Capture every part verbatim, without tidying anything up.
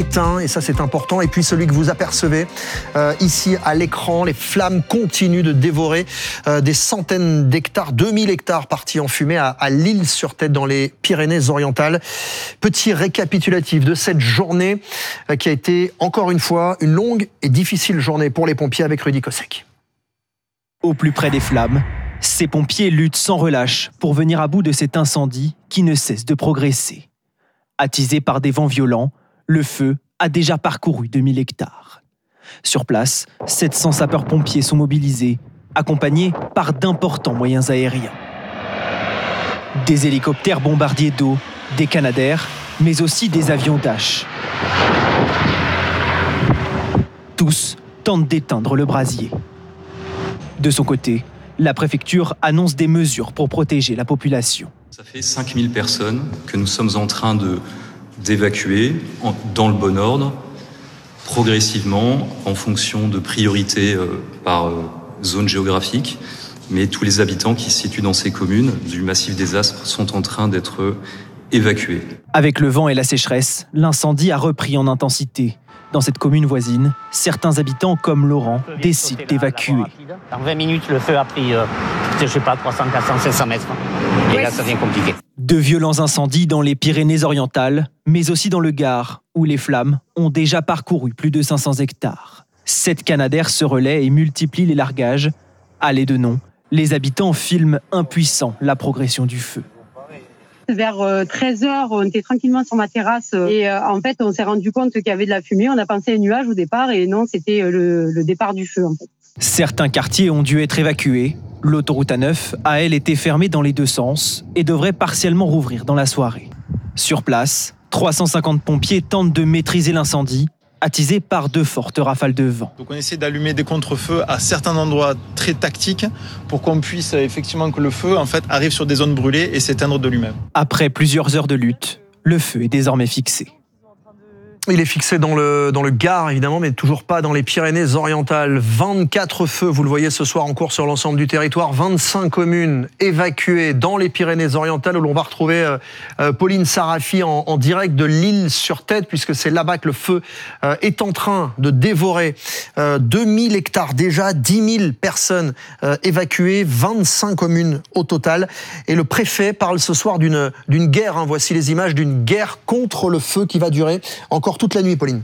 éteint, et ça c'est important. Et puis celui que vous apercevez euh, ici à l'écran, les flammes continuent de dévorer euh, des centaines d'hectares, deux mille hectares partis en fumée à, à l'Isle-sur-Tête dans les Pyrénées-Orientales. Petit récapitulatif de cette journée euh, qui a été encore une fois une longue et difficile journée pour les pompiers avec Rudy Kossek. Au plus près des flammes, ces pompiers luttent sans relâche pour venir à bout de cet incendie qui ne cesse de progresser. Attisé par des vents violents, le feu a déjà parcouru deux mille hectares. Sur place, sept cents sapeurs-pompiers sont mobilisés, accompagnés par d'importants moyens aériens. Des hélicoptères bombardiers d'eau, des Canadair, mais aussi des avions Dash. Tous tentent d'éteindre le brasier. De son côté, la préfecture annonce des mesures pour protéger la population. Ça fait cinq mille personnes que nous sommes en train de, d'évacuer en, dans le bon ordre, progressivement, en fonction de priorités euh, par euh, zone géographique. Mais tous les habitants qui se situent dans ces communes du massif des Aspres sont en train d'être euh, évacués. Avec le vent et la sécheresse, l'incendie a repris en intensité. Dans cette commune voisine, certains habitants, comme Laurent, décident d'évacuer. En vingt minutes, le feu a pris, euh, je sais pas, trois cents, quatre cents, cinq cents mètres. Et là, ça devient compliqué. De violents incendies dans les Pyrénées-Orientales, mais aussi dans le Gard, où les flammes ont déjà parcouru plus de cinq cents hectares. Sept Canadair se relaient et multiplient les largages. À l'aide de noms, les habitants filment impuissants la progression du feu. Vers treize heures, on était tranquillement sur ma terrasse et euh, en fait, on s'est rendu compte qu'il y avait de la fumée. On a pensé à un nuage au départ et non, c'était le, le départ du feu en fait. Certains quartiers ont dû être évacués. L'autoroute A neuf a, elle, été fermée dans les deux sens et devrait partiellement rouvrir dans la soirée. Sur place, trois cent cinquante pompiers tentent de maîtriser l'incendie, attisé par de fortes rafales de vent. Donc on essaie d'allumer des contre-feux à certains endroits très tactiques pour qu'on puisse effectivement que le feu en fait arrive sur des zones brûlées et s'éteindre de lui-même. Après plusieurs heures de lutte, le feu est désormais fixé. Il est fixé dans le, dans le Gard, évidemment, mais toujours pas dans les Pyrénées-Orientales. vingt-quatre feux, vous le voyez ce soir en cours sur l'ensemble du territoire. vingt-cinq communes évacuées dans les Pyrénées-Orientales, où l'on va retrouver euh, Pauline Sarafi en, en direct de l'Isle-sur-Tête, puisque c'est là-bas que le feu euh, est en train de dévorer euh, deux mille hectares déjà, dix mille personnes euh, évacuées, vingt-cinq communes au total. Et le préfet parle ce soir d'une, d'une guerre, hein, voici les images d'une guerre contre le feu qui va durer encore toute la nuit, Pauline.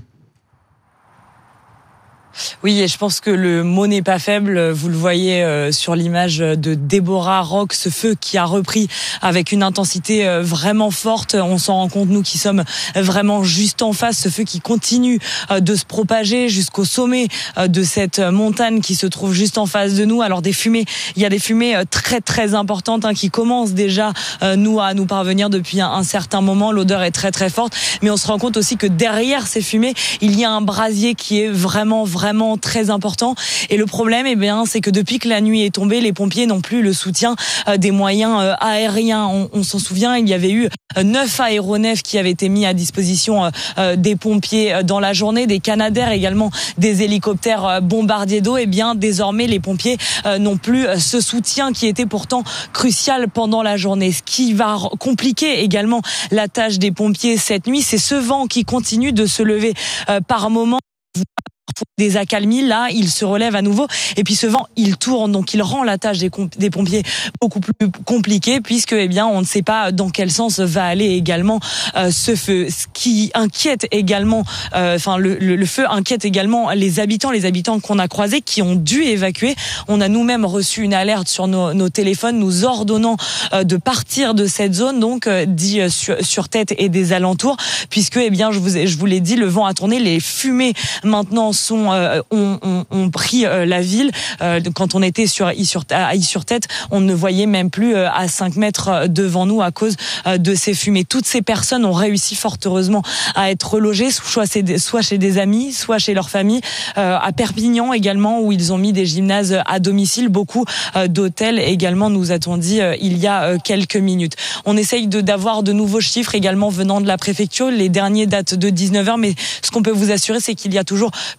Oui, et je pense que le mot n'est pas faible. Vous le voyez euh, sur l'image de Déborah Rock, ce feu qui a repris avec une intensité euh, vraiment forte. On s'en rend compte, nous qui sommes vraiment juste en face, ce feu qui continue euh, de se propager jusqu'au sommet euh, de cette montagne qui se trouve juste en face de nous. Alors des fumées, il y a des fumées euh, très très importantes hein, qui commencent déjà euh, nous à nous parvenir depuis un, un certain moment. L'odeur est très très forte, mais on se rend compte aussi que derrière ces fumées, il y a un brasier qui est vraiment vraiment vraiment très important. Et le problème, eh bien, c'est que depuis que la nuit est tombée, les pompiers n'ont plus le soutien euh, des moyens euh, aériens. On, on s'en souvient, il y avait eu euh, neuf aéronefs qui avaient été mis à disposition euh, euh, des pompiers euh, dans la journée, des Canadair également, des hélicoptères euh, bombardiers d'eau. Eh bien, désormais, les pompiers euh, n'ont plus euh, ce soutien qui était pourtant crucial pendant la journée. Ce qui va compliquer également la tâche des pompiers cette nuit, c'est ce vent qui continue de se lever euh, par moments. Des accalmies, là, il se relève à nouveau et puis ce vent, il tourne, donc il rend la tâche des, comp- des pompiers beaucoup plus compliquée puisque, eh bien, on ne sait pas dans quel sens va aller également euh, ce feu. Ce qui inquiète également, euh, enfin, le, le, le feu inquiète également les habitants, les habitants qu'on a croisés qui ont dû évacuer. On a nous-mêmes reçu une alerte sur nos, nos téléphones nous ordonnant euh, de partir de cette zone, donc euh, dit euh, sur, sur Tête et des alentours, puisque, eh bien, je vous, ai, je vous l'ai dit, le vent a tourné, les fumées maintenant sont euh, ont, ont, ont pris euh, la ville. Euh, quand on était sur à Is-sur-Tête, on ne voyait même plus euh, à cinq mètres devant nous à cause euh, de ces fumées. Toutes ces personnes ont réussi fort heureusement à être relogées, soit chez des, soit chez des amis, soit chez leur famille. Euh, à Perpignan également, où ils ont mis des gymnases à domicile, beaucoup euh, d'hôtels également, nous a-t-on dit euh, il y a euh, quelques minutes. On essaye de, d'avoir de nouveaux chiffres également venant de la préfecture. Les derniers datent de dix-neuf heures, mais ce qu'on peut vous assurer, c'est qu'il y a toujours plus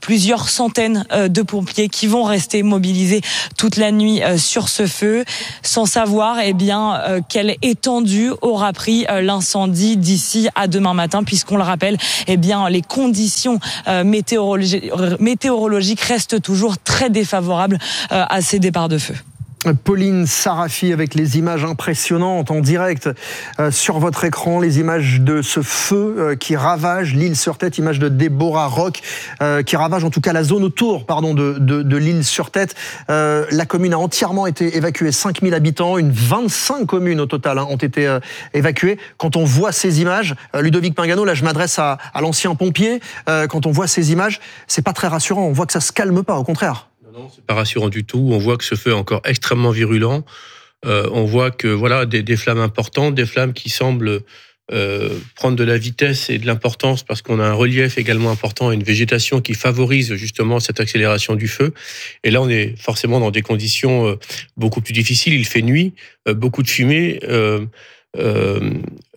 plusieurs centaines de pompiers qui vont rester mobilisés toute la nuit sur ce feu, sans savoir eh bien quelle étendue aura pris l'incendie d'ici à demain matin, puisqu'on le rappelle, eh bien les conditions météorologiques, météorologiques restent toujours très défavorables à ces départs de feu. Pauline Sarafi avec les images impressionnantes en direct euh, sur votre écran, les images de ce feu euh, qui ravage l'île sur Tête, images de Deborah Rock euh, qui ravage en tout cas la zone autour pardon, de, de, de l'île sur Tête. Euh, la commune a entièrement été évacuée, cinq mille habitants, une vingt-cinq communes au total hein, ont été euh, évacuées. Quand on voit ces images, euh, Ludovic Pingano, là je m'adresse à, à l'ancien pompier, euh, quand on voit ces images, c'est pas très rassurant, on voit que ça se calme pas, au contraire. Non, c'est pas rassurant du tout. On voit que ce feu est encore extrêmement virulent. Euh, on voit que voilà des, des flammes importantes, des flammes qui semblent euh, prendre de la vitesse et de l'importance parce qu'on a un relief également important et une végétation qui favorise justement cette accélération du feu. Et là, on est forcément dans des conditions euh, beaucoup plus difficiles. Il fait nuit, euh, beaucoup de fumée. Euh, euh,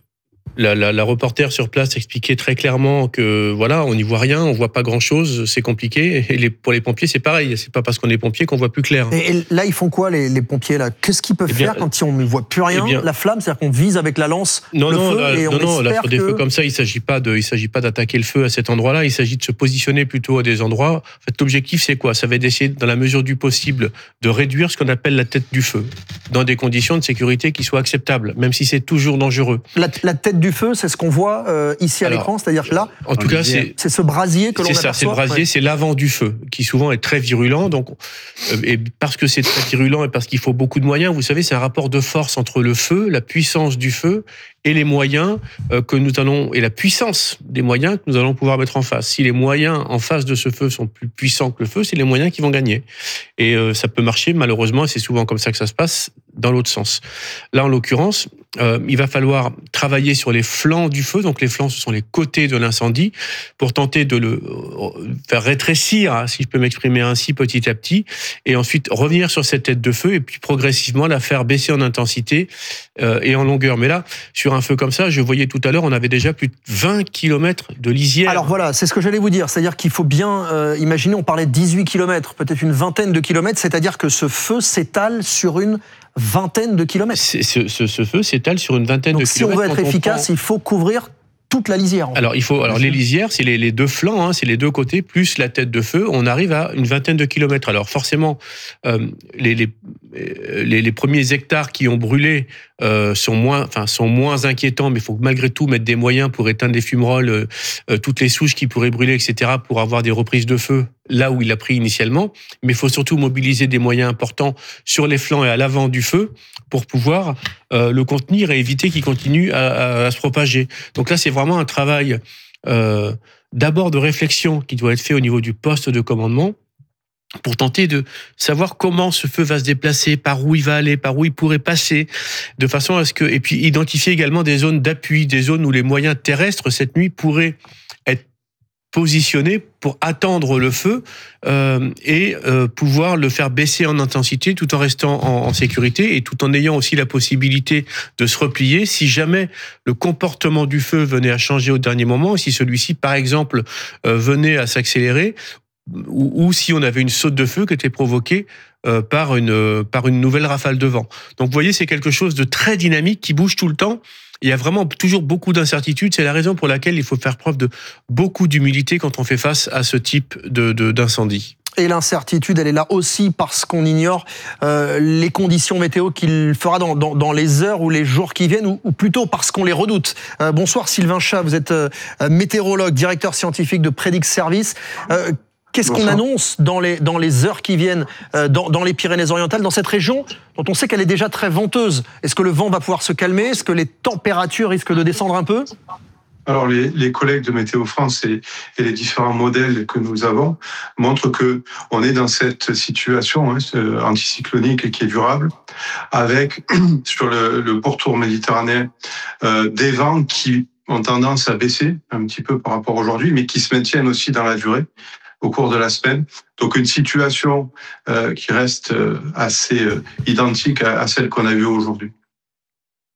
La, la, la reporter sur place expliquait très clairement que voilà, on n'y voit rien, on voit pas grand-chose, c'est compliqué. Et les, pour les pompiers, c'est pareil. C'est pas parce qu'on est pompier qu'on voit plus clair. Et, et là, ils font quoi les, les pompiers là? Qu'est-ce qu'ils peuvent eh bien, faire quand on ne voit plus rien? eh bien, La flamme, c'est-à-dire qu'on vise avec la lance non, le non, feu là, et on non, non, là, sur que... des feux comme ça, il s'agit pas de, il s'agit pas d'attaquer le feu à cet endroit-là. Il s'agit de se positionner plutôt à des endroits. En fait, l'objectif, c'est quoi? Ça va être d'essayer, dans la mesure du possible, de réduire ce qu'on appelle la tête du feu, dans des conditions de sécurité qui soient acceptables, même si c'est toujours dangereux. La, la tête du feu, c'est ce qu'on voit Euh, ici à Alors, l'écran, c'est-à-dire que là, en tout cas, c'est, c'est ce brasier que l'on aperçoit. C'est ça, c'est le brasier, ouais. C'est l'avant du feu, qui souvent est très virulent. Donc, euh, et parce que c'est très virulent et parce qu'il faut beaucoup de moyens, vous savez, c'est un rapport de force entre le feu, la puissance du feu et les moyens euh, que nous allons et la puissance des moyens que nous allons pouvoir mettre en face. Si les moyens en face de ce feu sont plus puissants que le feu, c'est les moyens qui vont gagner. Et euh, ça peut marcher, malheureusement, et c'est souvent comme ça que ça se passe, dans l'autre sens. Là, en l'occurrence, euh, il va falloir travailler sur les flancs du feu. Donc les flancs, ce sont les côtés de l'incendie, pour tenter de le faire rétrécir, si je peux m'exprimer ainsi, petit à petit, et ensuite revenir sur cette tête de feu, et puis progressivement la faire baisser en intensité euh, et en longueur. Mais là, sur un feu comme ça, je voyais tout à l'heure, on avait déjà plus de vingt kilomètres de lisière. Alors voilà, c'est ce que j'allais vous dire, c'est-à-dire qu'il faut bien euh, imaginer, on parlait de dix-huit kilomètres, peut-être une vingtaine de kilomètres, c'est-à-dire que ce feu s'étale sur une vingtaine de kilomètres. C'est, ce, ce, ce feu s'étale sur une vingtaine Donc, de si kilomètres. Si on veut être efficace, prend... il faut couvrir toute la lisière. En fait. Alors, il faut, alors les lisières, c'est les, les deux flancs, hein, c'est les deux côtés, plus la tête de feu, on arrive à une vingtaine de kilomètres. Alors forcément, euh, les, les, les, les premiers hectares qui ont brûlé euh, sont, moins, enfin, sont moins inquiétants, mais il faut malgré tout mettre des moyens pour éteindre les fumerolles, euh, euh, toutes les souches qui pourraient brûler, et cetera, pour avoir des reprises de feu là où il a pris initialement. Mais il faut surtout mobiliser des moyens importants sur les flancs et à l'avant du feu pour pouvoir euh, le contenir et éviter qu'il continue à, à, à se propager. Donc là, c'est vraiment un travail euh, d'abord de réflexion qui doit être fait au niveau du poste de commandement pour tenter de savoir comment ce feu va se déplacer, par où il va aller, par où il pourrait passer, de façon à ce que... Et puis identifier également des zones d'appui, des zones où les moyens terrestres, cette nuit, pourraient être positionnés pour attendre le feu euh, et euh, pouvoir le faire baisser en intensité tout en restant en, en sécurité et tout en ayant aussi la possibilité de se replier si jamais le comportement du feu venait à changer au dernier moment, si celui-ci, par exemple, euh, venait à s'accélérer, ou, ou si on avait une saute de feu qui était provoquée euh, par une euh, par une nouvelle rafale de vent. Donc vous voyez, c'est quelque chose de très dynamique qui bouge tout le temps. Il y a vraiment toujours beaucoup d'incertitudes. C'est la raison pour laquelle il faut faire preuve de beaucoup d'humilité quand on fait face à ce type de, de, d'incendie. Et l'incertitude, elle est là aussi parce qu'on ignore euh, les conditions météo qu'il fera dans, dans, dans les heures ou les jours qui viennent, ou, ou plutôt parce qu'on les redoute. Euh, bonsoir Sylvain Chat, vous êtes euh, météorologue, directeur scientifique de Predix Service. Euh, Qu'est-ce qu'on annonce dans les, dans les heures qui viennent euh, dans, dans les Pyrénées-Orientales, dans cette région dont on sait qu'elle est déjà très venteuse? Est-ce que le vent va pouvoir se calmer? Est-ce que les températures risquent de descendre un peu? Alors les, les collègues de Météo France et, et les différents modèles que nous avons montrent que on est dans cette situation hein, anticyclonique qui est durable, avec sur le, le pourtour méditerranéen euh, des vents qui ont tendance à baisser un petit peu par rapport à aujourd'hui, mais qui se maintiennent aussi dans la durée au cours de la semaine. Donc une situation euh, qui reste euh, assez euh, identique à, à celle qu'on a vue aujourd'hui.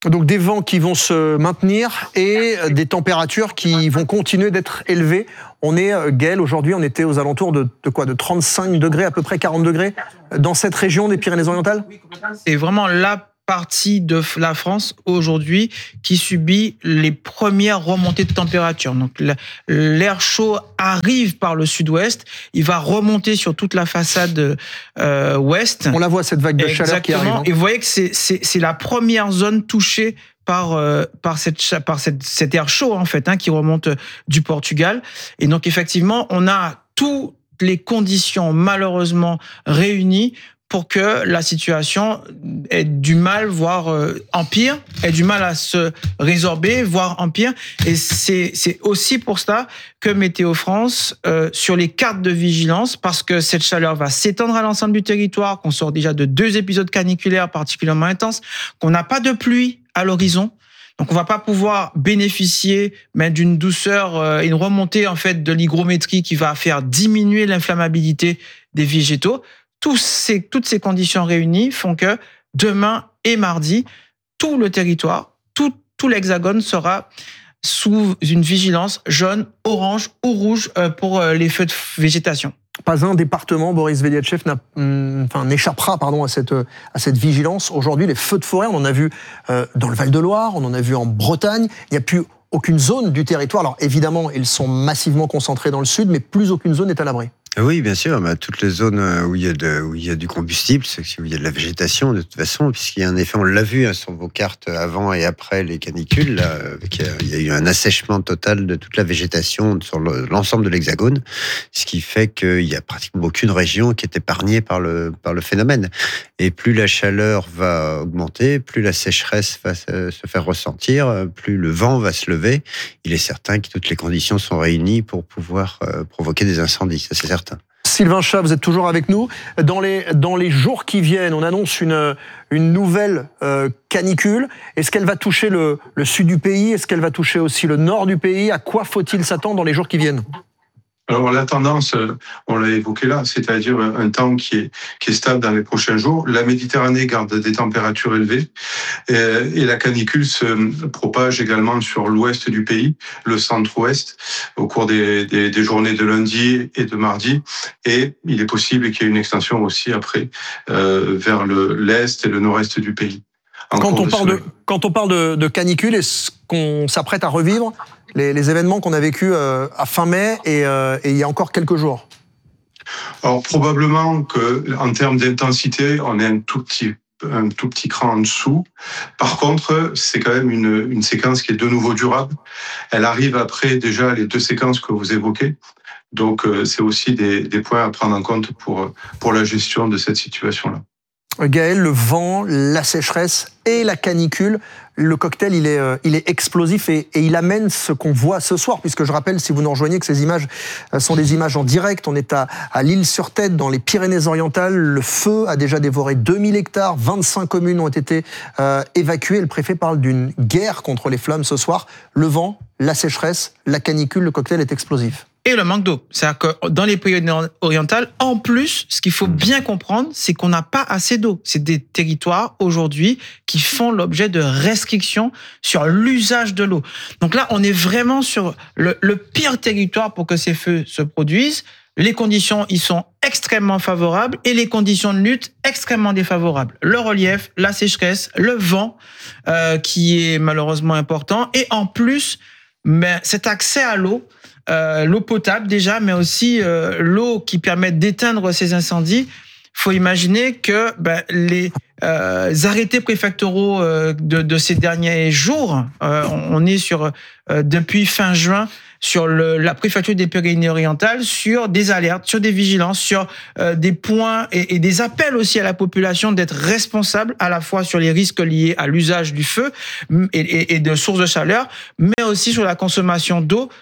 Donc des vents qui vont se maintenir et des températures qui vont continuer d'être élevées. On est, Gaël, aujourd'hui, on était aux alentours de, de quoi, de trente-cinq degrés, à peu près quarante degrés, dans cette région des Pyrénées-Orientales ? C'est vraiment la partie de la France aujourd'hui qui subit les premières remontées de température. Donc l'air chaud arrive par le sud-ouest, il va remonter sur toute la façade euh, ouest. On la voit, cette vague de Exactement. chaleur qui arrive. Hein. Et vous voyez que c'est, c'est, c'est la première zone touchée par euh, par cette par cette cet air chaud en fait hein, qui remonte du Portugal. Et donc effectivement, on a toutes les conditions malheureusement réunies pour que la situation ait du mal, voire euh, empire, ait du mal à se résorber, voire empire. Et c'est, c'est aussi pour cela que Météo France, euh, sur les cartes de vigilance, parce que cette chaleur va s'étendre à l'ensemble du territoire, qu'on sort déjà de deux épisodes caniculaires particulièrement intenses, qu'on n'a pas de pluie à l'horizon. Donc on va pas pouvoir bénéficier mais d'une douceur, euh, une remontée en fait de l'hygrométrie qui va faire diminuer l'inflammabilité des végétaux. Tous ces, toutes ces conditions réunies font que demain et mardi, tout le territoire, tout, tout l'hexagone sera sous une vigilance jaune, orange ou rouge pour les feux de végétation. Pas un département, Boris Veliatchev, n'a, enfin, n'échappera pardon, à, cette, à cette vigilance. Aujourd'hui, les feux de forêt, on en a vu euh, dans le Val-de-Loire, on en a vu en Bretagne. Il n'y a plus aucune zone du territoire. Alors évidemment, ils sont massivement concentrés dans le sud, mais plus aucune zone n'est à l'abri. Oui, bien sûr. Bah, toutes les zones où il y a de, où il y a du combustible, c'est où il y a de la végétation, de toute façon, puisqu'il y a un effet, on l'a vu hein, sur vos cartes avant et après les canicules, là, il y a eu un assèchement total de toute la végétation sur le, l'ensemble de l'Hexagone, ce qui fait qu'il y a pratiquement aucune région qui est épargnée par le, par le phénomène. Et plus la chaleur va augmenter, plus la sécheresse va se faire ressentir, plus le vent va se lever. Il est certain que toutes les conditions sont réunies pour pouvoir euh, provoquer des incendies, ça c'est certain. Sylvain Chat, vous êtes toujours avec nous. Dans les, dans les jours qui viennent, on annonce une, une nouvelle euh, canicule. Est-ce qu'elle va toucher le, le sud du pays ? Est-ce qu'elle va toucher aussi le nord du pays ? À quoi faut-il s'attendre dans les jours qui viennent ? Alors la tendance, on l'a évoqué là, c'est-à-dire un temps qui est, qui est stable dans les prochains jours. La Méditerranée garde des températures élevées et, et la canicule se propage également sur l'ouest du pays, le centre-ouest, au cours des, des, des journées de lundi et de mardi. Et il est possible qu'il y ait une extension aussi après euh, vers le, l'est et le nord-est du pays. Quand on, parle de, quand on parle de, de canicule, est-ce qu'on s'apprête à revivre les, les événements qu'on a vécus euh, à fin mai et, euh, et il y a encore quelques jours ? Alors probablement qu'en termes d'intensité, on est un tout petit un tout petit cran en dessous. Par contre, c'est quand même une, une séquence qui est de nouveau durable. Elle arrive après déjà les deux séquences que vous évoquez. Donc c'est aussi des, des points à prendre en compte pour, pour la gestion de cette situation-là. Gaël, le vent, la sécheresse et la canicule, le cocktail, il est, euh, il est explosif et, et il amène ce qu'on voit ce soir, puisque je rappelle, si vous nous rejoignez, que ces images sont des images en direct. On est à, à l'Île-sur-Tête, dans les Pyrénées-Orientales. Le feu a déjà dévoré deux mille hectares, vingt-cinq communes ont été euh, évacuées. Le préfet parle d'une guerre contre les flammes ce soir. Le vent, la sécheresse, la canicule, le cocktail est explosif. Et le manque d'eau. C'est-à-dire que dans les Pyrénées-Orientales, en plus, ce qu'il faut bien comprendre, c'est qu'on n'a pas assez d'eau. C'est des territoires, aujourd'hui, qui font l'objet de restrictions sur l'usage de l'eau. Donc là, on est vraiment sur le, le pire territoire pour que ces feux se produisent. Les conditions y sont extrêmement favorables et les conditions de lutte extrêmement défavorables. Le relief, la sécheresse, le vent, euh, qui est malheureusement important. Et en plus, mais cet accès à l'eau, Euh, l'eau potable déjà, mais aussi euh, l'eau qui permet d'éteindre ces incendies. Il faut imaginer que ben, les euh, arrêtés préfectoraux euh, de, de ces derniers jours, euh, on est sur euh, depuis fin juin sur le, la préfecture des Pyrénées-Orientales sur des alertes, sur des vigilances, sur euh, des points et, et des appels aussi à la population d'être responsable à la fois sur les risques liés à l'usage du feu et, et, et de sources de chaleur, mais aussi sur la consommation d'eau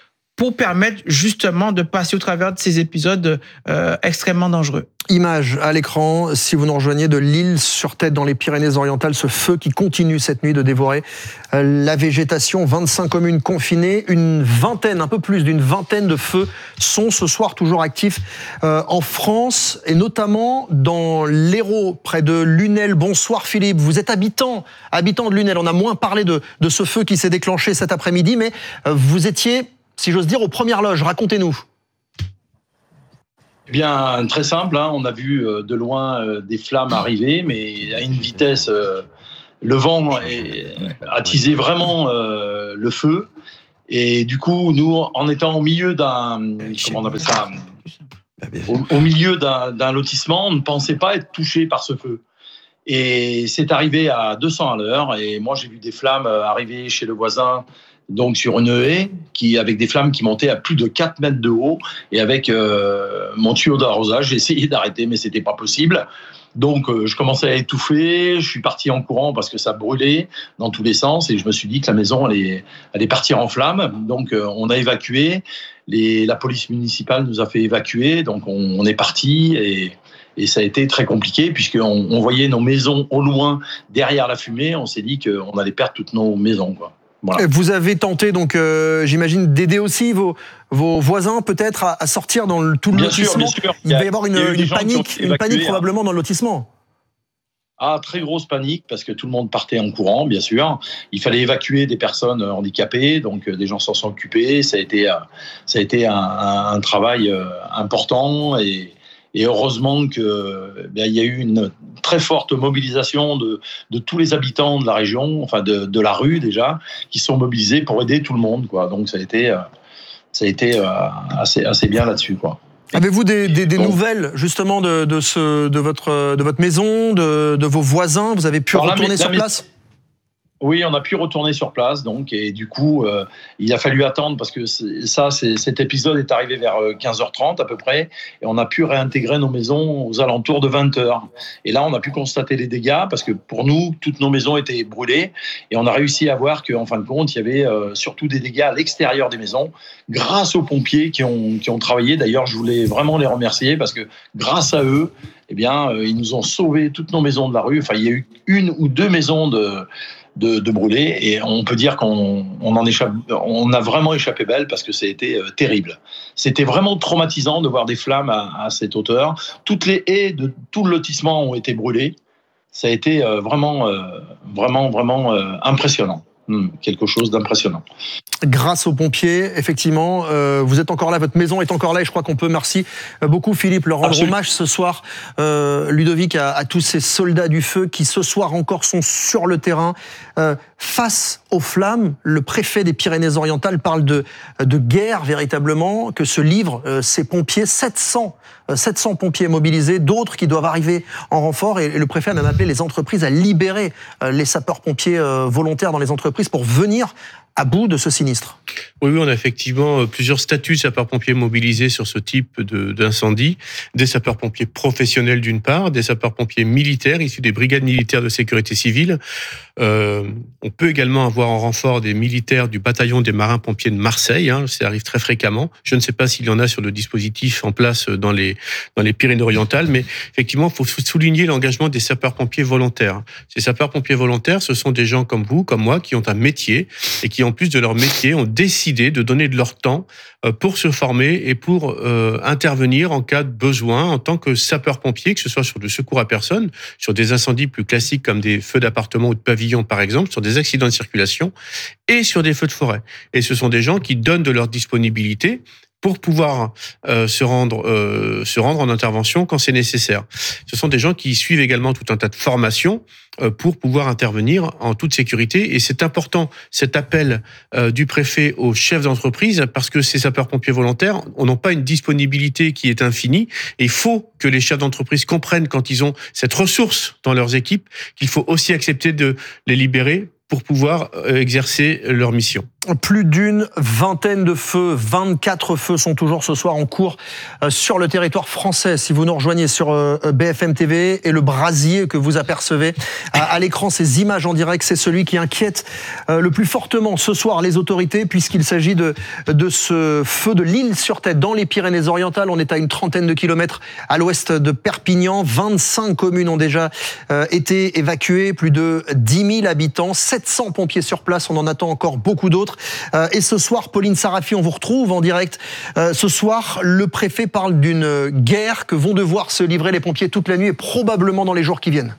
pour permettre justement de passer au travers de ces épisodes euh, extrêmement dangereux. Image à l'écran, si vous nous rejoignez de l'Île-sur-Tête dans les Pyrénées-Orientales, ce feu qui continue cette nuit de dévorer la végétation. vingt-cinq communes confinées, une vingtaine, un peu plus d'une vingtaine de feux sont ce soir toujours actifs euh, en France et notamment dans l'Hérault, près de Lunel. Bonsoir Philippe, vous êtes habitant, habitant de Lunel. On a moins parlé de, de ce feu qui s'est déclenché cet après-midi, mais vous étiez, si j'ose dire, aux premières loges. Racontez-nous. Eh bien, très simple, hein, on a vu euh, de loin euh, des flammes arriver, mais à une vitesse, euh, le vent est, a teasé vraiment euh, le feu. Et du coup, nous, en étant au milieu d'un, comment on appelle ça, au, au milieu d'un, d'un lotissement, on ne pensait pas être touché par ce feu. Et c'est arrivé à deux cents à l'heure, et moi j'ai vu des flammes arriver chez le voisin, donc sur une haie, qui, avec des flammes qui montaient à plus de quatre mètres de haut, et avec euh, mon tuyau d'arrosage, j'ai essayé d'arrêter, mais c'était pas possible. Donc euh, je commençais à étouffer, je suis parti en courant parce que ça brûlait dans tous les sens, et je me suis dit que la maison allait, allait partir en flammes. Donc euh, on a évacué, les, la police municipale nous a fait évacuer, donc on, on est parti, et... Et ça a été très compliqué puisqu'on on voyait nos maisons au loin derrière la fumée. On s'est dit qu'on allait perdre toutes nos maisons, quoi. Voilà. Vous avez tenté, donc, euh, j'imagine, d'aider aussi vos, vos voisins peut-être à, à sortir dans le, tout le bien lotissement. Sûr, bien sûr. Il va y avoir une, y une panique, une panique probablement dans le lotissement. Ah, très grosse panique parce que tout le monde partait en courant, bien sûr. Il fallait évacuer des personnes handicapées, donc des gens s'en sont occupés. Ça a été, ça a été un, un, un travail important et Et heureusement que bien, il y a eu une très forte mobilisation de, de tous les habitants de la région, enfin de, de la rue déjà, qui sont mobilisés pour aider tout le monde, quoi. Donc ça a été, ça a été assez, assez bien là-dessus, quoi. Avez-vous des, des, des nouvelles justement de, de, ce, de, votre, de votre maison, de, de vos voisins? Vous avez pu Alors, retourner la, sur la, place? Oui, on a pu retourner sur place, donc, et du coup, euh, il a fallu attendre parce que c'est, ça, c'est, cet épisode est arrivé vers quinze heures trente à peu près, et on a pu réintégrer nos maisons aux alentours de vingt heures. Et là, on a pu constater les dégâts parce que pour nous, toutes nos maisons étaient brûlées, et on a réussi à voir qu'en fin de compte, il y avait euh, surtout des dégâts à l'extérieur des maisons, grâce aux pompiers qui ont, qui ont travaillé. D'ailleurs, je voulais vraiment les remercier parce que grâce à eux, eh bien, euh, ils nous ont sauvé toutes nos maisons de la rue. Enfin, il y a eu une ou deux maisons de De, de brûler, et on peut dire qu'on on en échappe, on a vraiment échappé belle parce que c'était euh, terrible. C'était vraiment traumatisant de voir des flammes à, à cette hauteur. Toutes les haies de tout le lotissement ont été brûlées. Ça a été euh, vraiment, euh, vraiment, vraiment euh, impressionnant. Hum, quelque chose d'impressionnant. Grâce aux pompiers, effectivement, euh, vous êtes encore là, votre maison est encore là, et je crois qu'on peut, merci beaucoup Philippe, leur rendre Absolument. hommage ce soir, euh, Ludovic, à, à tous ces soldats du feu qui ce soir encore sont sur le terrain. Euh, face aux flammes, le préfet des Pyrénées-Orientales parle de, de guerre véritablement, que se livrent euh, ces pompiers, sept cents, euh, sept cents pompiers mobilisés, d'autres qui doivent arriver en renfort, et, et le préfet a même appelé les entreprises à libérer euh, les sapeurs-pompiers euh, volontaires dans les entreprises pour venir à bout de ce sinistre. Oui, oui, on a effectivement plusieurs statuts de sapeurs-pompiers mobilisés sur ce type de, d'incendie. Des sapeurs-pompiers professionnels d'une part, des sapeurs-pompiers militaires issus des brigades militaires de sécurité civile. Euh, on peut également avoir en renfort des militaires du bataillon des marins-pompiers de Marseille. Hein, ça arrive très fréquemment. Je ne sais pas s'il y en a sur le dispositif en place dans les, dans les Pyrénées-Orientales, mais effectivement, il faut souligner l'engagement des sapeurs-pompiers volontaires. Ces sapeurs-pompiers volontaires, ce sont des gens comme vous, comme moi, qui ont un métier et qui, en plus de leur métier, ont décidé de donner de leur temps pour se former et pour euh, intervenir en cas de besoin en tant que sapeur-pompier, que ce soit sur le secours à personne, sur des incendies plus classiques comme des feux d'appartement ou de pavillon par exemple, sur des accidents de circulation et sur des feux de forêt. Et ce sont des gens qui donnent de leur disponibilité pour pouvoir euh, se rendre euh, se rendre en intervention quand c'est nécessaire. Ce sont des gens qui suivent également tout un tas de formations euh, pour pouvoir intervenir en toute sécurité. Et c'est important, cet appel euh, du préfet aux chefs d'entreprise, parce que ces sapeurs-pompiers volontaires n'ont pas une disponibilité qui est infinie. Et il faut que les chefs d'entreprise comprennent, quand ils ont cette ressource dans leurs équipes, qu'il faut aussi accepter de les libérer pour pouvoir exercer leur mission. Plus d'une vingtaine de feux, vingt-quatre feux sont toujours ce soir en cours sur le territoire français. Si vous nous rejoignez sur B F M T V, et le brasier que vous apercevez à l'écran, ces images en direct, c'est celui qui inquiète le plus fortement ce soir les autorités, puisqu'il s'agit de, de ce feu de l'Isle-sur-Tête dans les Pyrénées-Orientales. On est à une trentaine de kilomètres à l'ouest de Perpignan. vingt-cinq communes ont déjà été évacuées, plus de dix mille habitants, sept cents pompiers sur place. On en attend encore beaucoup d'autres. Et ce soir, Pauline Sarafi, on vous retrouve en direct. Ce soir, le préfet parle d'une guerre que vont devoir se livrer les pompiers toute la nuit et probablement dans les jours qui viennent.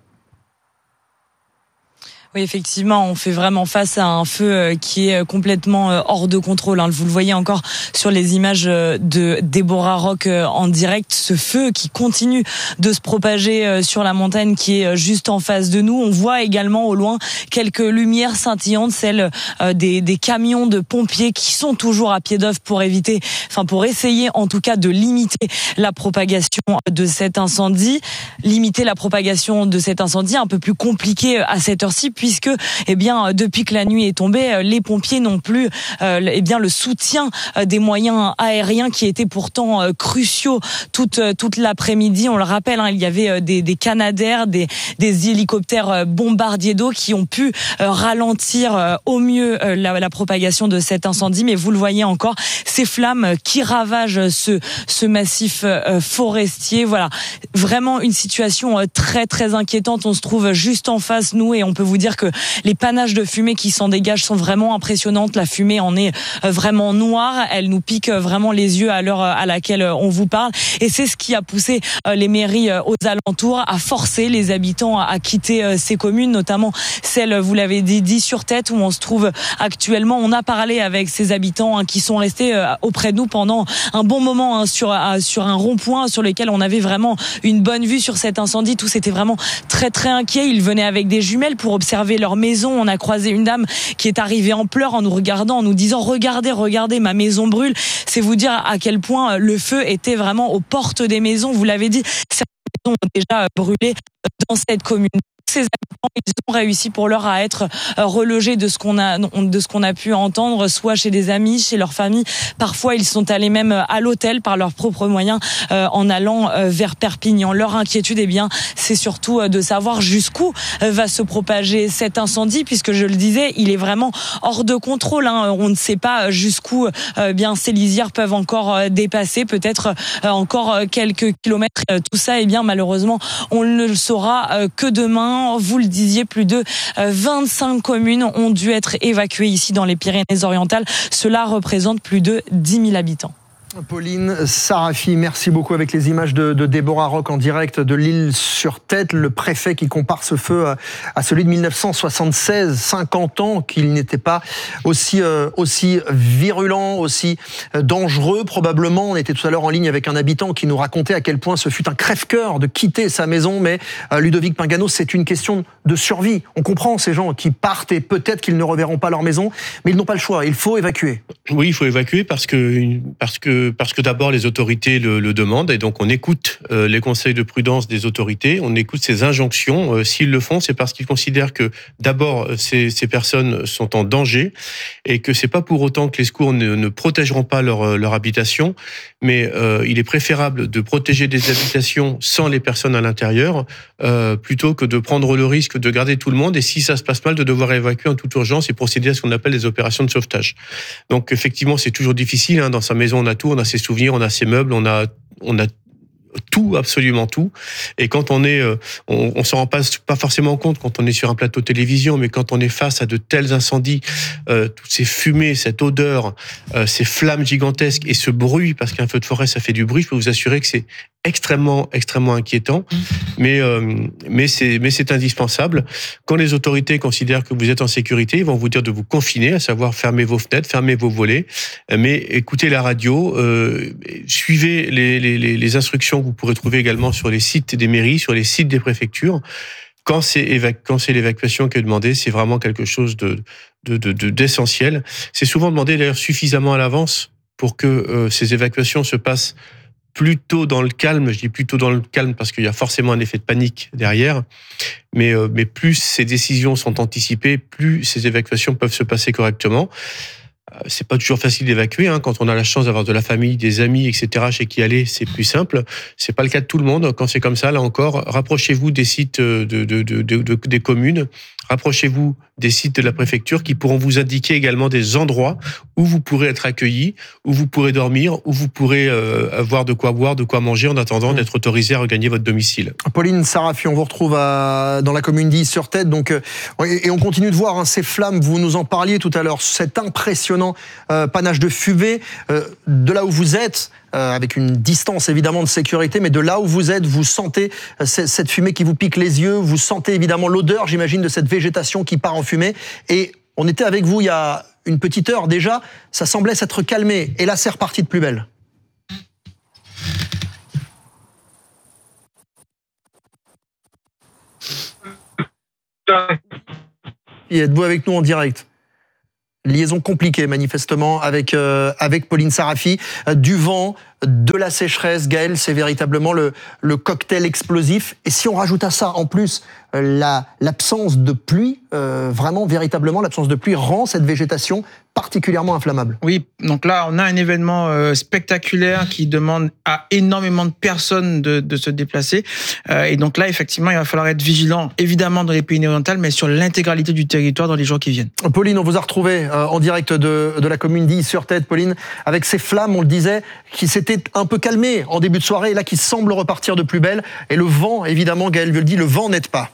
Oui, effectivement, on fait vraiment face à un feu qui est complètement hors de contrôle. Vous le voyez encore sur les images de Déborah Rock en direct. Ce feu qui continue de se propager sur la montagne qui est juste en face de nous. On voit également au loin quelques lumières scintillantes, celles des, des camions de pompiers qui sont toujours à pied d'œuvre pour éviter, enfin pour essayer en tout cas de limiter la propagation de cet incendie. Limiter la propagation de cet incendie, un peu plus compliqué à cette heure-ci, puisque eh bien depuis que la nuit est tombée, les pompiers n'ont plus euh, eh bien le soutien des moyens aériens qui étaient pourtant euh, cruciaux toute toute l'après-midi. On le rappelle, hein, il y avait des, des Canadair, des, des hélicoptères bombardiers d'eau qui ont pu euh, ralentir euh, au mieux euh, la, la propagation de cet incendie. Mais vous le voyez encore, ces flammes qui ravagent ce ce massif euh, forestier. Voilà, vraiment une situation euh, très très inquiétante. On se trouve juste en face nous et on peut vous dire que les panaches de fumée qui s'en dégagent sont vraiment impressionnantes. La fumée en est vraiment noire. Elle nous pique vraiment les yeux à l'heure à laquelle on vous parle. Et c'est ce qui a poussé les mairies aux alentours à forcer les habitants à quitter ces communes, notamment celle, vous l'avez dit, d'Isle-sur-Tête où on se trouve actuellement. On a parlé avec ces habitants qui sont restés auprès de nous pendant un bon moment sur, sur un rond-point sur lequel on avait vraiment une bonne vue sur cet incendie. Tous étaient vraiment très très inquiets. Ils venaient avec des jumelles pour observer leur maison. On a croisé une dame qui est arrivée en pleurs en nous regardant, en nous disant « Regardez, regardez, ma maison brûle ». C'est vous dire à quel point le feu était vraiment aux portes des maisons. Vous l'avez dit, certaines maisons ont déjà brûlé dans cette commune. Ces habitants, ils ont réussi pour l'heure à être relogés de ce qu'on a, de ce qu'on a pu entendre, soit chez des amis, chez leur famille. Parfois, ils sont allés même à l'hôtel par leurs propres moyens euh, en allant euh, vers Perpignan. Leur inquiétude, eh bien, c'est surtout de savoir jusqu'où va se propager cet incendie, puisque je le disais, il est vraiment hors de contrôle. Hein. On ne sait pas jusqu'où euh, bien ces lisières peuvent encore euh, dépasser, peut-être euh, encore quelques kilomètres. Euh, tout ça, eh bien, malheureusement, on ne le saura euh, que demain. Vous le disiez, plus de vingt-cinq communes ont dû être évacuées ici dans les Pyrénées-Orientales. Cela représente plus de dix mille habitants. Pauline Sarafi, merci beaucoup avec les images de, de Déborah Rock en direct de l'Isle-sur-Tête, le préfet qui compare ce feu à, à celui de mille neuf cent soixante-seize, cinquante ans qu'il n'était pas aussi, euh, aussi virulent, aussi dangereux probablement. On était tout à l'heure en ligne avec un habitant qui nous racontait à quel point ce fut un crève-cœur de quitter sa maison, mais euh, Ludovic Pingano, c'est une question de survie. On comprend ces gens qui partent et peut-être qu'ils ne reverront pas leur maison, mais ils n'ont pas le choix, il faut évacuer. Oui, il faut évacuer parce que, parce que Parce que d'abord les autorités le, le demandent et donc on écoute euh, les conseils de prudence des autorités, on écoute ces injonctions. Euh, s'ils le font, c'est parce qu'ils considèrent que d'abord ces, ces personnes sont en danger et que c'est pas pour autant que les secours ne, ne protégeront pas leur, leur habitation, mais euh, il est préférable de protéger des habitations sans les personnes à l'intérieur euh, plutôt que de prendre le risque de garder tout le monde et si ça se passe mal de devoir évacuer en toute urgence et procéder à ce qu'on appelle des opérations de sauvetage. Donc effectivement c'est toujours difficile. Hein, dans sa maison on a tout. On a ses souvenirs, on a ses meubles, on a, on a tout, absolument tout. Et quand on est, on, on s'en rend pas, pas forcément compte quand on est sur un plateau de télévision, mais quand on est face à de tels incendies, euh, toutes ces fumées, cette odeur, euh, ces flammes gigantesques et ce bruit, parce qu'un feu de forêt, ça fait du bruit, je peux vous assurer que c'est extrêmement, extrêmement inquiétant, mais euh, mais c'est mais c'est indispensable. Quand les autorités considèrent que vous êtes en sécurité, ils vont vous dire de vous confiner, à savoir fermer vos fenêtres, fermer vos volets, mais écoutez la radio, euh, suivez les, les les instructions que vous pourrez trouver également sur les sites des mairies, sur les sites des préfectures. Quand c'est évac- quand c'est l'évacuation qui est demandée, c'est vraiment quelque chose de de, de, de d'essentiel. C'est souvent demandé d'ailleurs suffisamment à l'avance pour que euh, ces évacuations se passent plutôt dans le calme. Je dis plutôt dans le calme parce qu'il y a forcément un effet de panique derrière. Mais, euh, mais plus ces décisions sont anticipées, plus ces évacuations peuvent se passer correctement. C'est pas toujours facile d'évacuer, hein. Quand on a la chance d'avoir de la famille, des amis, et cetera, chez qui aller, c'est plus simple. C'est pas le cas de tout le monde. Quand c'est comme ça, là encore, rapprochez-vous des sites de, de, de, de, de des communes, rapprochez-vous des sites de la préfecture qui pourront vous indiquer également des endroits où vous pourrez être accueillis, où vous pourrez dormir, où vous pourrez euh, avoir de quoi boire, de quoi manger en attendant d'être autorisé à regagner votre domicile. Pauline Sarafi, on vous retrouve à, dans la commune d'Is-sur-Tête. Donc, euh, et, et on continue de voir hein, ces flammes, vous nous en parliez tout à l'heure, cet impressionnant euh, panache de fumée. Euh, de là où vous êtes, euh, avec une distance évidemment de sécurité, mais de là où vous êtes, vous sentez euh, cette fumée qui vous pique les yeux, vous sentez évidemment l'odeur, j'imagine, de cette végétation qui part en fumée. Et on était avec vous il y a une petite heure déjà, ça semblait s'être calmé. Et là, c'est reparti de plus belle. Et êtes-vous avec nous en direct ? Liaison compliquée manifestement avec, euh, avec Pauline Sarafi. Euh, du vent, de la sécheresse, Gaël, c'est véritablement le, le cocktail explosif. Et si on rajoute à ça en plus euh, la, l'absence de pluie, euh, vraiment, véritablement, l'absence de pluie rend cette végétation particulièrement inflammable. Oui, donc là, on a un événement euh, spectaculaire qui demande à énormément de personnes de, de se déplacer. Euh, et donc là, effectivement, il va falloir être vigilant, évidemment, dans les Pyrénées-Orientales, mais sur l'intégralité du territoire dans les jours qui viennent. Pauline, on vous a retrouvé euh, en direct de, de la commune d'Is-sur-Tête, Pauline, avec ces flammes, on le disait, qui s'étaient un peu calmées en début de soirée, et là, qui semblent repartir de plus belle. Et le vent, évidemment, Gaël le dit, le vent n'aide pas.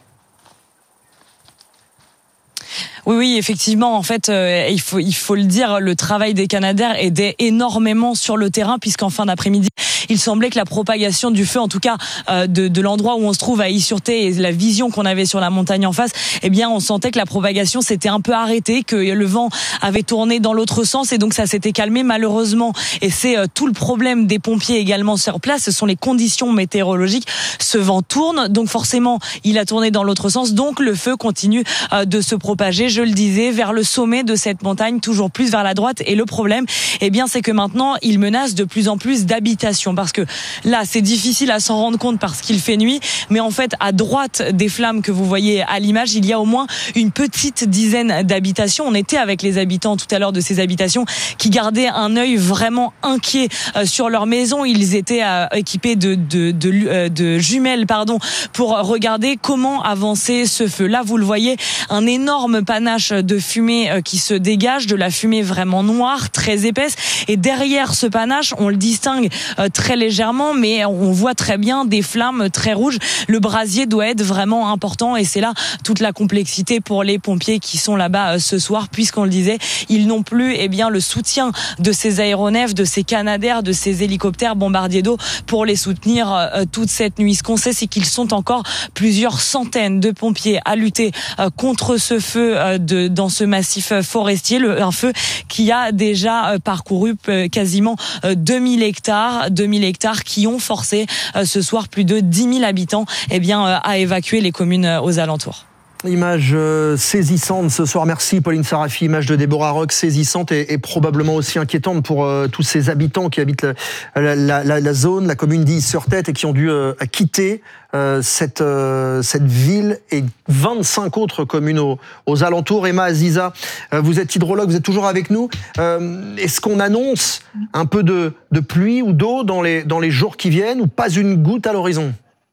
Oui, oui, effectivement, en fait, euh, il faut, il faut le dire, le travail des Canadair aidait énormément sur le terrain, puisqu'en fin d'après-midi, il semblait que la propagation du feu, en tout cas euh, de, de l'endroit où on se trouve à Is-sur-Tête et la vision qu'on avait sur la montagne en face, eh bien, on sentait que la propagation s'était un peu arrêtée, que le vent avait tourné dans l'autre sens, et donc ça s'était calmé malheureusement. Et c'est euh, tout le problème des pompiers également sur place, ce sont les conditions météorologiques. Ce vent tourne, donc forcément, il a tourné dans l'autre sens, donc le feu continue euh, de se propager. Je le disais, vers le sommet de cette montagne, toujours plus vers la droite. Et le problème, eh bien, c'est que maintenant, il menace de plus en plus d'habitations. Parce que là, c'est difficile à s'en rendre compte parce qu'il fait nuit. Mais en fait, à droite des flammes que vous voyez à l'image, il y a au moins une petite dizaine d'habitations. On était avec les habitants tout à l'heure de ces habitations qui gardaient un œil vraiment inquiet sur leur maison. Ils étaient équipés de, de, de, de jumelles, pardon, pour regarder comment avancer ce feu. Là, vous le voyez, un énorme panache de fumée qui se dégage, de la fumée vraiment noire, très épaisse. Et derrière ce panache, on le distingue très légèrement, mais on voit très bien des flammes très rouges. Le brasier doit être vraiment important, et c'est là toute la complexité pour les pompiers qui sont là-bas ce soir, puisqu'on le disait, ils n'ont plus eh bien, le soutien de ces aéronefs, de ces Canadair, de ces hélicoptères bombardiers d'eau pour les soutenir euh, toute cette nuit. Ce qu'on sait, c'est qu'ils sont encore plusieurs centaines de pompiers à lutter euh, contre ce feu euh, de, dans ce massif forestier, le, un feu qui a déjà euh, parcouru euh, quasiment euh, deux mille hectares, deux mille hectares qui ont forcé euh, ce soir plus de dix mille habitants eh bien, euh, à évacuer les communes euh, aux alentours. Image euh, saisissante ce soir. Merci Pauline Sarafi. Image de Déborah Roch, saisissante et, et probablement aussi inquiétante pour euh, tous ces habitants qui habitent la, la, la, la zone, la commune d'Is-sur-Tête, et qui ont dû euh, quitter euh, cette, euh, cette ville et vingt-cinq autres communes aux, aux alentours. Emma Aziza, euh, vous êtes hydrologue, vous êtes toujours avec nous. Euh, est-ce qu'on annonce un peu de, de pluie ou d'eau dans les, dans les jours qui viennent, ou pas une goutte à l'horizon ?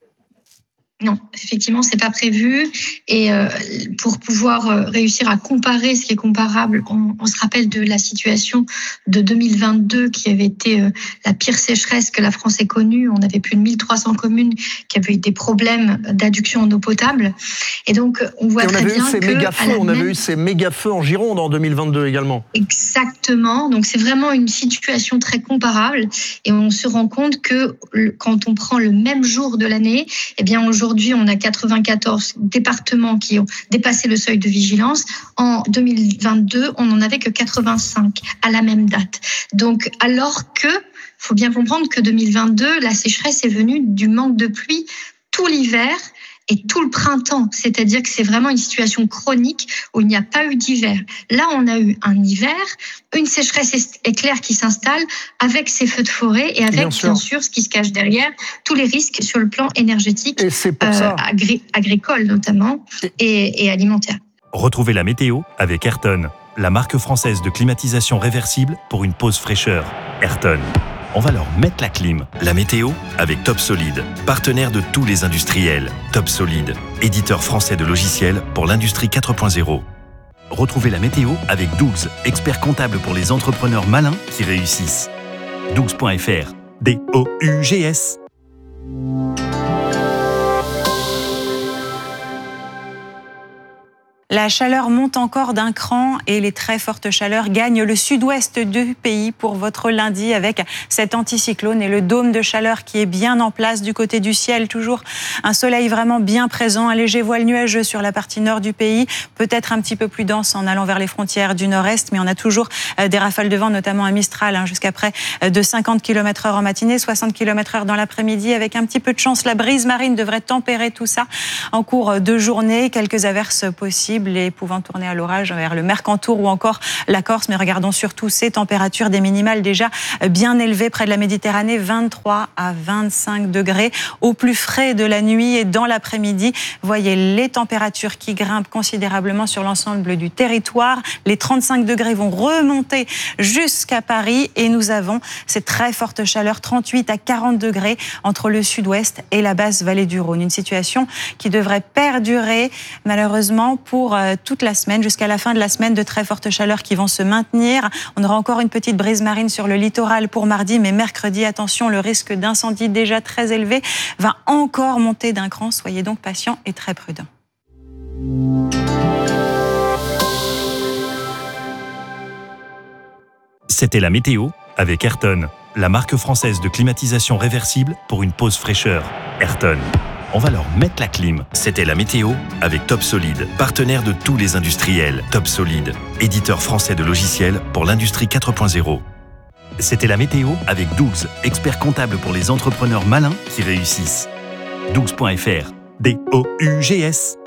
Non, effectivement, c'est pas prévu. Et euh, pour pouvoir euh, réussir à comparer ce qui est comparable, on, on se rappelle de la situation de deux mille vingt-deux qui avait été euh, la pire sécheresse que la France ait connue. On avait plus de mille trois cents communes qui avaient eu des problèmes d'adduction en eau potable. Et donc, on voit Et très on avait bien eu ces que méga feux, on même... avait eu ces méga feux en Gironde en deux mille vingt-deux également. Exactement. Donc, c'est vraiment une situation très comparable. Et on se rend compte que quand on prend le même jour de l'année, eh bien, aujourd'hui, Aujourd'hui, on a quatre-vingt-quatorze départements qui ont dépassé le seuil de vigilance. En deux mille vingt-deux, on n'en avait que quatre-vingt-cinq à la même date. Donc, alors que, faut bien comprendre que deux mille vingt-deux, la sécheresse est venue du manque de pluie tout l'hiver. et tout le printemps. C'est-à-dire que c'est vraiment une situation chronique où il n'y a pas eu d'hiver. Là, on a eu un hiver, une sécheresse éclair qui s'installe avec ces feux de forêt et avec, bien sûr, bien sûr ce qui se cache derrière, tous les risques sur le plan énergétique, euh, agri- agricole notamment, et, et alimentaire. Retrouvez la météo avec Ayrton, la marque française de climatisation réversible pour une pause fraîcheur. Ayrton. On va leur mettre la clim. La météo avec Top Solid, partenaire de tous les industriels. Top Solid, éditeur français de logiciels pour l'industrie quatre point zéro. Retrouvez la météo avec Dougs, expert comptable pour les entrepreneurs malins qui réussissent. dougs point f r, D O U G S. La chaleur monte encore d'un cran et les très fortes chaleurs gagnent le sud-ouest du pays pour votre lundi avec cet anticyclone et le dôme de chaleur qui est bien en place du côté du ciel. Toujours un soleil vraiment bien présent, un léger voile nuageux sur la partie nord du pays, peut-être un petit peu plus dense en allant vers les frontières du nord-est, mais on a toujours des rafales de vent, notamment à Mistral, hein, jusqu'à près de cinquante kilomètres heure en matinée, soixante kilomètres heure dans l'après-midi. Avec un petit peu de chance, la brise marine devrait tempérer tout ça en cours de journée. Quelques averses possibles et pouvant tourner à l'orage vers le Mercantour ou encore la Corse. Mais regardons surtout ces températures, des minimales déjà bien élevées près de la Méditerranée, vingt-trois à vingt-cinq degrés au plus frais de la nuit et dans l'après-midi. Voyez les températures qui grimpent considérablement sur l'ensemble du territoire. Les trente-cinq degrés vont remonter jusqu'à Paris et nous avons cette très forte chaleur, trente-huit à quarante degrés entre le sud-ouest et la basse vallée du Rhône. Une situation qui devrait perdurer malheureusement pour toute la semaine, jusqu'à la fin de la semaine, de très fortes chaleurs qui vont se maintenir. On aura encore une petite brise marine sur le littoral pour mardi, mais mercredi, attention, le risque d'incendie déjà très élevé va encore monter d'un cran. Soyez donc patients et très prudents. C'était la météo avec Ayrton, la marque française de climatisation réversible pour une pause fraîcheur. Ayrton. On va leur mettre la clim. C'était la météo avec Top Solid, partenaire de tous les industriels. Top Solid, éditeur français de logiciels pour l'industrie quatre point zéro. C'était la météo avec Dougs, expert comptable pour les entrepreneurs malins qui réussissent. dougs point f r, D O U G S.